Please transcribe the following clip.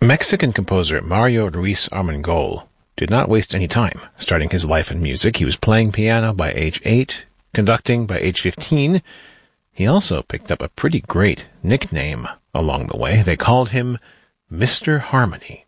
Mexican composer Mario Ruiz Armengol did not waste any time starting his life in music. He was playing piano by age 8, conducting by age 15. He also picked up a pretty great nickname along the way. They called him Mr. Harmony.